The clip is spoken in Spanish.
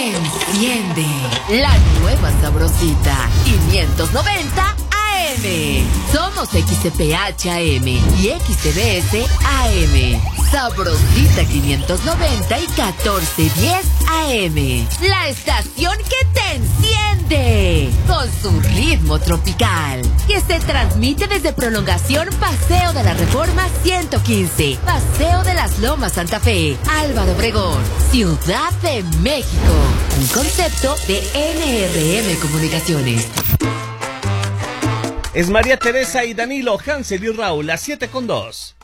Enciende la nueva sabrosita 590 AM. Somos XCPH AM y XTBS AM. Sabrosita 590 y 1410 AM. La estación que te enciende con su ritmo tropical, que se transmite desde Prolongación Paseo de la Reforma 115, Paseo de las Lomas Santa Fe, Álvaro Obregón, Ciudad de México. Un concepto de NRM Comunicaciones. Es María Teresa y Danilo, Hansel y Raúl, las 7:02.